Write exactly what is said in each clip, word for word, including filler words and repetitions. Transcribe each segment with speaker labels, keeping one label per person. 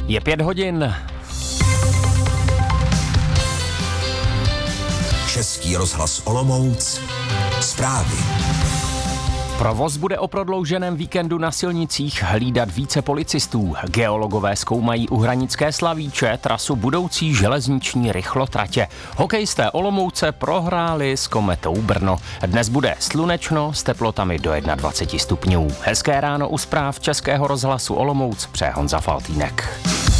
Speaker 1: Je pět hodin.
Speaker 2: Český rozhlas Olomouc. Zprávy.
Speaker 1: Provoz bude o prodlouženém víkendu na silnicích hlídat více policistů. Geologové zkoumají u Hranické Slavíče trasu budoucí železniční rychlotratě. Hokejisté Olomouce prohráli s Kometou Brno. Dnes bude slunečno s teplotami do dvacet jedna stupňů. Hezké ráno u zpráv Českého rozhlasu Olomouc přeje Honza Faltýnek.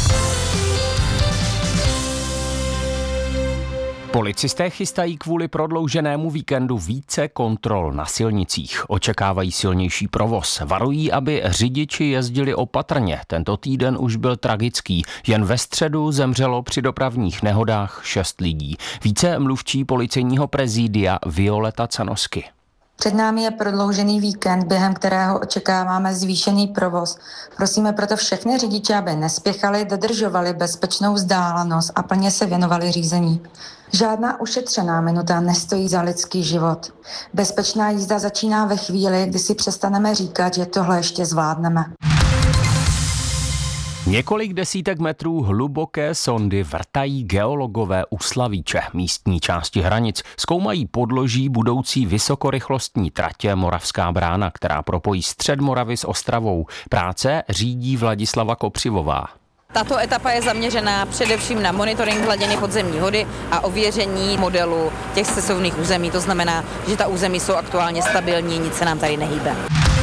Speaker 1: Policisté chystají kvůli prodlouženému víkendu více kontrol na silnicích. Očekávají silnější provoz. Varují, aby řidiči jezdili opatrně. Tento týden už byl tragický. Jen ve středu zemřelo při dopravních nehodách šest lidí. Více mluvčí policejního prezidia Violeta Canosky.
Speaker 3: Před námi je prodloužený víkend, během kterého očekáváme zvýšený provoz. Prosíme proto všechny řidiče, aby nespěchali, dodržovali bezpečnou vzdálenost a plně se věnovali řízení. Žádná ušetřená minuta nestojí za lidský život. Bezpečná jízda začíná ve chvíli, kdy si přestaneme říkat, že tohle ještě zvládneme.
Speaker 1: Několik desítek metrů hluboké sondy vrtají geologové u Slavíče, místní části hranic. Zkoumají podloží budoucí vysokorychlostní tratě Moravská brána, která propojí střed Moravy s Ostravou. Práce řídí Vladislava Kopřivová.
Speaker 4: Tato etapa je zaměřená především na monitoring hladiny podzemní vody a ověření modelu těch stesovných území. To znamená, že ta území jsou aktuálně stabilní, nic se nám tady nehýbe.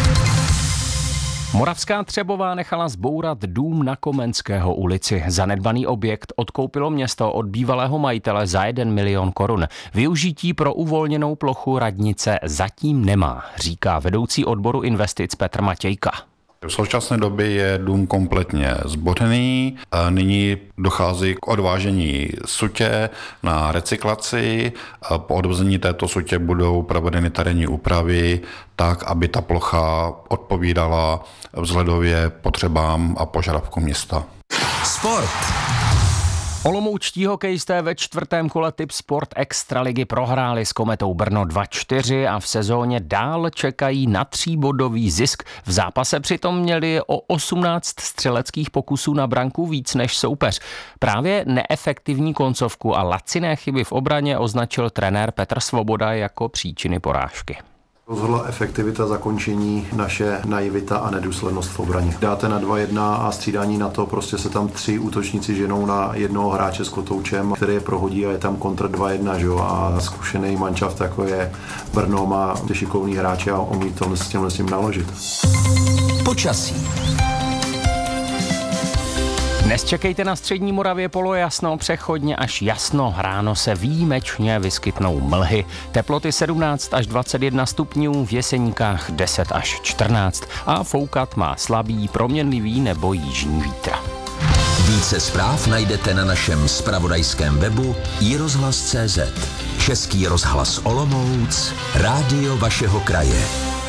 Speaker 1: Moravská Třebová nechala zbourat dům na Komenského ulici. Zanedbaný objekt odkoupilo město od bývalého majitele za jeden milion korun. Využití pro uvolněnou plochu radnice zatím nemá, říká vedoucí odboru investic Petr Matějka.
Speaker 5: V současné době je dům kompletně zbořený, nyní dochází k odvážení sutě na recyklaci. Po odvození této sutě budou provedeny terénní úpravy tak, aby ta plocha odpovídala vzhledově potřebám a požadavkům města.
Speaker 2: Sport.
Speaker 1: Olomoučtí hokejisté ve čtvrtém kole Tip Sport Extraligy prohráli s Kometou Brno dva čtyři a v sezóně dál čekají na tříbodový zisk. V zápase přitom měli o osmnáct střeleckých pokusů na branku víc než soupeř. Právě neefektivní koncovku a laciné chyby v obraně označil trenér Petr Svoboda jako příčiny porážky.
Speaker 6: Rozhodla efektivita zakončení, naše naivita a nedůslednost v obraně. Dáte na dva jedna a střídání na to, prostě se tam tři útočníci ženou na jednoho hráče s kotoučem, který je prohodí a je tam kontra dva jedna, že jo? A zkušený manšaft, jako je Brno, má šikovný hráče a umí to s tímhle s tím naložit.
Speaker 2: Počasí.
Speaker 1: Dnes čekejte na střední Moravě polojasno, přechodně až jasno. Ráno se výjimečně vyskytnou mlhy. Teploty sedmnáct až dvacet jedna stupňů, v Jeseníkách deset až čtrnáct a foukat má slabý, proměnlivý nebo jižní vítr.
Speaker 2: Více zpráv najdete na našem zpravodajském webu i rozhlas tečka cé zet. Český rozhlas Olomouc, rádio vašeho kraje.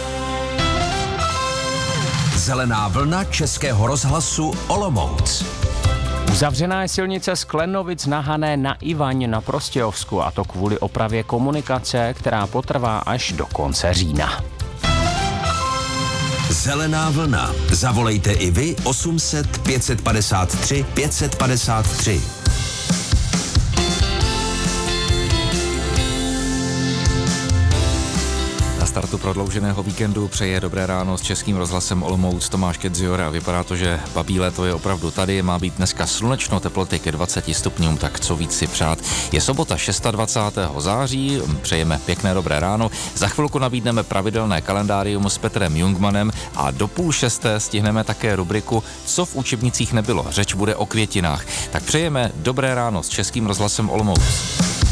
Speaker 2: Zelená vlna Českého rozhlasu Olomouc.
Speaker 1: Uzavřená je silnice z Klenovic na Hané na Ivaň na Prostějovsku, a to kvůli opravě komunikace, která potrvá až do konce října.
Speaker 2: Zelená vlna. Zavolejte i vy osm set pět padesát tři pět padesát tři.
Speaker 7: Na startu prodlouženého víkendu přeje dobré ráno s Českým rozhlasem Olomouc Tomáš Kedzior a vypadá to, že babí léto je opravdu tady. Má být dneska slunečno, teploty ke dvaceti stupňům, tak co víc si přát. Je sobota dvacátého šestého září, přejeme pěkné dobré ráno. Za chvilku nabídneme pravidelné kalendárium s Petrem Jungmanem a do půl šesté stihneme také rubriku Co v učebnicích nebylo. Řeč bude o květinách. Tak přejeme dobré ráno s Českým rozhlasem Olomouc.